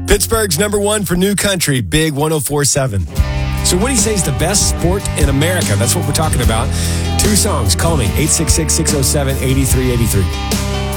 Pittsburgh's number one for new country, Big 104.7. So what do you say is the best sport in America? That's what we're talking about. 2 songs. Call me, 866-607-8383.